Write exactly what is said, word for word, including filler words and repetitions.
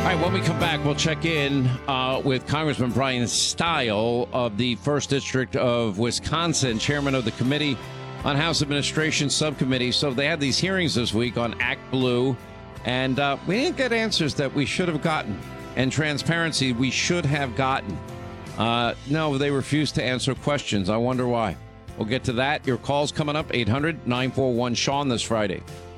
All right, when we come back, we'll check in uh, with Congressman Brian Stile of the first District of Wisconsin, chairman of the Committee on House Administration Subcommittee. So they had these hearings this week on Act Blue, and uh, we didn't get answers that we should have gotten, and transparency we should have gotten. Uh, no, they refused to answer questions. I wonder why. We'll get to that. Your call's coming up, eight hundred nine four one Sean this Friday.